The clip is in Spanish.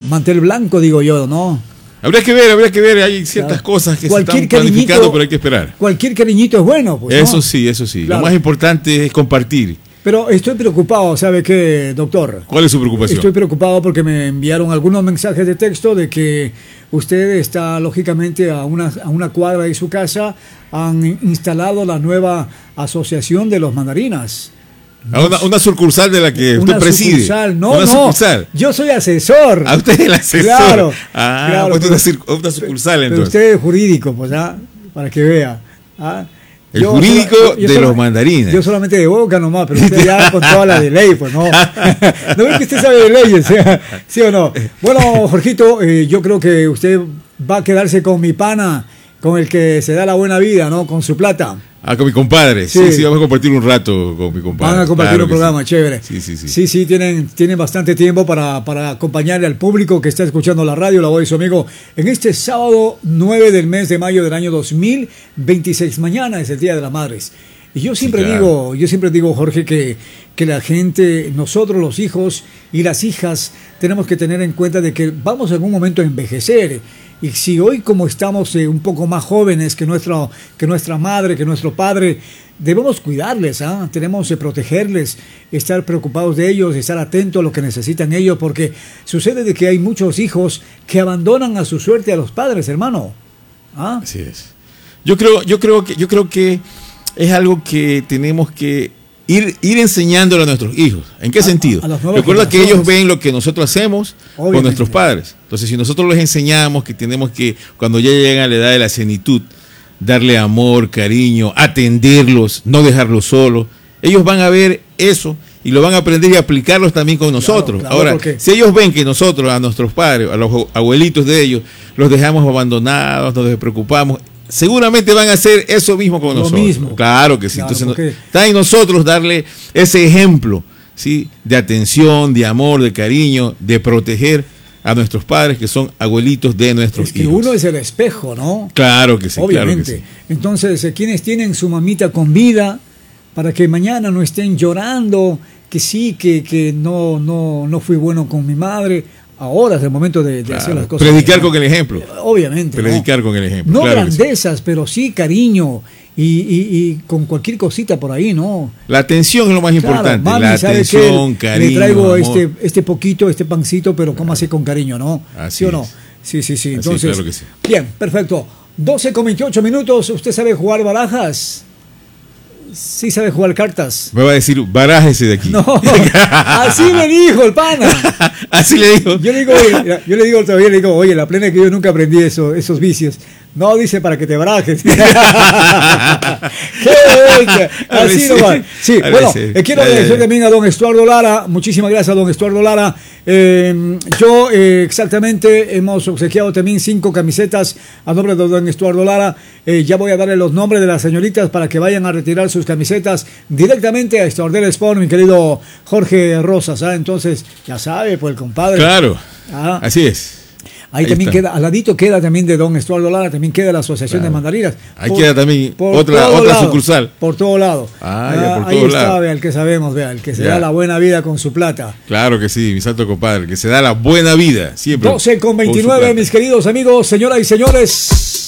mantel blanco, digo yo, ¿no? Habría que ver, hay ciertas cosas que se están planificando, pero hay que esperar. Cualquier cariñito es bueno, pues, Eso ¿no? sí. Claro. Lo más importante es compartir. Pero estoy preocupado, ¿sabe qué, doctor? ¿Cuál es su preocupación? Estoy preocupado porque me enviaron algunos mensajes de texto de que usted está, lógicamente, a una cuadra de su casa, han instalado la nueva asociación de los mandarinas. Una sucursal de la que usted preside. Una sucursal. Yo soy asesor. A usted es el asesor. Claro. Claro, pues una sucursal entonces. Pero usted es jurídico, pues, para que vea. El jurídico de los mandarinas. Yo solamente de boca nomás, pero usted ya con toda la de ley, pues no. No ve que usted sabe de leyes, ¿sí o no? Bueno, Jorgito, yo creo que usted va a quedarse con mi pana, con el que se da la buena vida, ¿no? Con su plata. Con mi compadre. Sí, vamos a compartir un rato con mi compadre. Van a compartir un programa, chévere. Sí, tienen bastante tiempo para acompañarle al público que está escuchando la radio, la voz de su amigo, en este sábado 9 del mes de mayo del año 2026. Mañana es el Día de las Madres. Y yo siempre digo, Jorge, que la gente, nosotros los hijos y las hijas, tenemos que tener en cuenta de que vamos en un momento a envejecer. Y si hoy, como estamos un poco más jóvenes que nuestra madre, que nuestro padre, debemos cuidarles, tenemos que protegerles, estar preocupados de ellos, estar atentos a lo que necesitan ellos, porque sucede de que hay muchos hijos que abandonan a su suerte a los padres, hermano. Así es. Yo creo que es algo que tenemos que ir enseñándolo a nuestros hijos. ¿En qué sentido? Recuerda que ellos ven lo que nosotros hacemos con nuestros padres. Entonces, si nosotros les enseñamos que tenemos que, cuando ya llegan a la edad de la senitud, darle amor, cariño, atenderlos, no dejarlos solos, ellos van a ver eso y lo van a aprender y aplicarlos también con nosotros. Claro, ahora, si ellos ven que nosotros, a nuestros padres, a los abuelitos de ellos, los dejamos abandonados, nos despreocupamos, seguramente van a hacer eso mismo con nosotros. Mismo. Claro que sí. Claro, entonces, está en nosotros darle ese ejemplo, ¿sí?, de atención, de amor, de cariño, de proteger a nuestros padres, que son abuelitos de nuestros hijos. Uno es el espejo, ¿no? Claro que sí. Obviamente. Claro que sí. Entonces, quienes tienen su mamita con vida, para que mañana no estén llorando, que sí, que no fui bueno con mi madre. Ahora es el momento de hacer las cosas. Predicar con el ejemplo. Obviamente. Predicar con el ejemplo. No grandezas, pero sí cariño y con cualquier cosita por ahí, ¿no? La atención es lo más importante. Mami, la atención, cariño. Le traigo amor. este pancito, pero cómase con cariño, ¿no? Así ¿Sí o no? Sí. Entonces, claro que sí. Bien, perfecto. 12:28. ¿Usted sabe jugar barajas? Sí sabe jugar cartas. Me va a decir, barájese de aquí. No, así me dijo el pana. Así le dijo. Yo le digo, oye, la plena es que yo nunca aprendí esos vicios. No, dice para que te barajes. ¡Qué bella! Así nomás. Sí, bueno, quiero agradecer también a don Estuardo Lara. Muchísimas gracias, don Estuardo Lara. Yo exactamente hemos obsequiado también 5 camisetas a nombre de don Estuardo Lara. Ya voy a darle los nombres de las señoritas para que vayan a retirar sus camisetas directamente a Estordel Sport, mi querido Jorge Rosas. Entonces, ya sabe, pues el compadre. Claro, así es. Ahí también está. Queda, al ladito queda también de don Estuardo Lara, también queda la Asociación de Mandarinas. Ahí queda también otra sucursal. Por todo lado. Ahí está, vea, el que sabemos, vea, el que se da la buena vida con su plata. Claro que sí, mi santo compadre, el que se da la buena vida, siempre. 12:29, mis queridos amigos, señoras y señores.